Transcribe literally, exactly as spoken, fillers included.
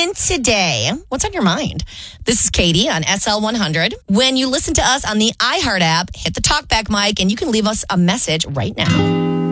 doing today? What's on your mind? This is Katie on S L one hundred. When you listen to us on the iHeart app, hit the talkback mic and you can leave us a message right now.